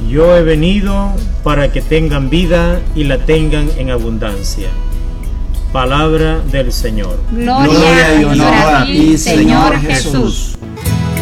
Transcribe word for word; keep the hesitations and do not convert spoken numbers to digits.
Yo he venido para que tengan vida y la tengan en abundancia. Palabra del Señor. Gloria y honor a ti, Señor Jesús.